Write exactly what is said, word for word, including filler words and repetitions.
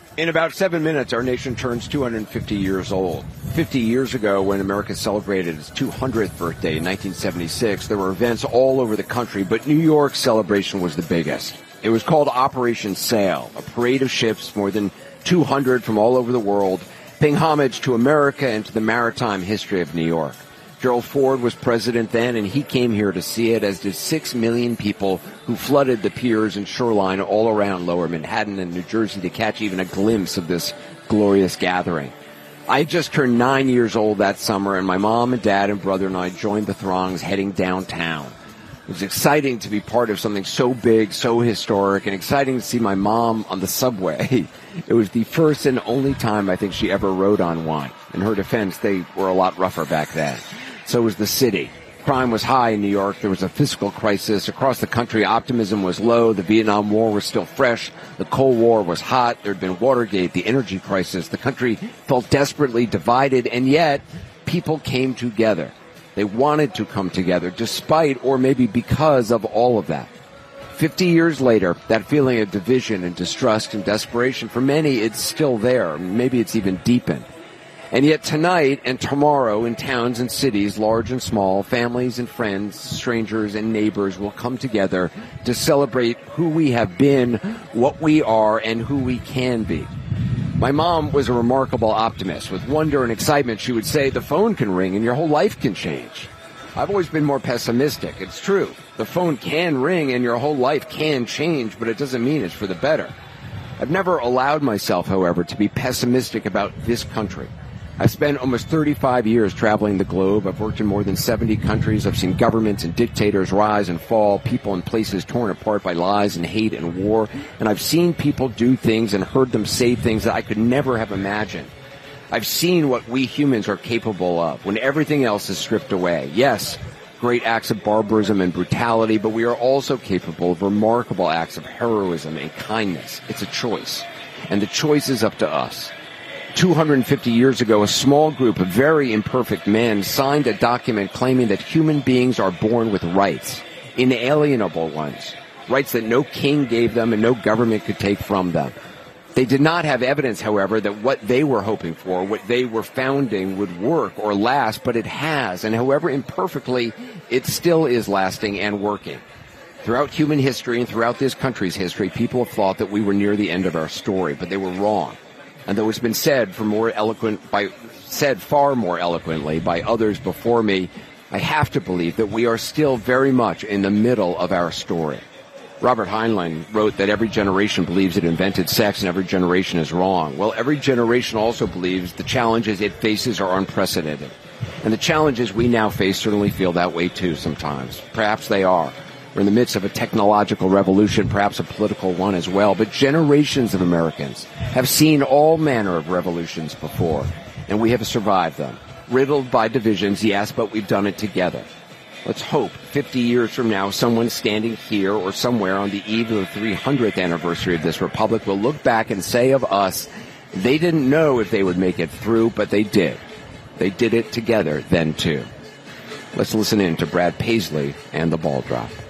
In about seven minutes, our nation turns two hundred fifty years old. fifty years ago, when America celebrated its two hundredth birthday in nineteen seventy-six, there were events all over the country, but New York's celebration was the biggest. It was called Operation Sail, a parade of ships, more than two hundred from all over the world, paying homage to America and to the maritime history of New York. Gerald Ford was president then, and he came here to see it, as did six million people who flooded the piers and shoreline all around Lower Manhattan and New Jersey to catch even a glimpse of this glorious gathering. I just turned nine years old that summer, and my mom and dad and brother and I joined the throngs heading downtown. It was exciting to be part of something so big, so historic, and exciting to see my mom on the subway. It was the first and only time I think she ever rode on one. In her defense, they were a lot rougher back then. So was the city. Crime was high in New York. There was a fiscal crisis. Across the country, optimism was low. The Vietnam War was still fresh. The Cold War was hot. There had been Watergate, the energy crisis. The country felt desperately divided, and yet people came together. They wanted to come together despite, or maybe because of, all of that. Fifty years later, that feeling of division and distrust and desperation, for many, it's still there. Maybe it's even deepened. And yet tonight and tomorrow in towns and cities, large and small, families and friends, strangers and neighbors will come together to celebrate who we have been, what we are, and who we can be. My mom was a remarkable optimist. With wonder and excitement, she would say, the phone can ring and your whole life can change. I've always been more pessimistic. It's true. The phone can ring and your whole life can change, but it doesn't mean it's for the better. I've never allowed myself, however, to be pessimistic about this country. I've spent almost thirty-five years traveling the globe. I've worked in more than seventy countries. I've seen governments and dictators rise and fall, people and places torn apart by lies and hate and war. And I've seen people do things and heard them say things that I could never have imagined. I've seen what we humans are capable of when everything else is stripped away. Yes, great acts of barbarism and brutality, but we are also capable of remarkable acts of heroism and kindness. It's a choice, and the choice is up to us. two hundred fifty years ago, a small group of very imperfect men signed a document claiming that human beings are born with rights, inalienable ones, rights that no king gave them and no government could take from them. They did not have evidence, however, that what they were hoping for, what they were founding, would work or last, but it has, and however imperfectly, it still is lasting and working. Throughout human history and throughout this country's history, people have thought that we were near the end of our story, but they were wrong. And though it's been said for more eloquent by said far more eloquently by others before me, I have to believe that we are still very much in the middle of our story. Robert Heinlein wrote that every generation believes it invented sex and every generation is wrong. Well, every generation also believes the challenges it faces are unprecedented. And the challenges we now face certainly feel that way too sometimes. Perhaps they are. We're in the midst of a technological revolution, perhaps a political one as well, but generations of Americans have seen all manner of revolutions before, and we have survived them. Riddled by divisions, yes, but we've done it together. Let's hope fifty years from now, someone standing here or somewhere on the eve of the three hundredth anniversary of this republic will look back and say of us, they didn't know if they would make it through, but they did. They did it together then, too. Let's listen in to Brad Paisley and the Ball Drop.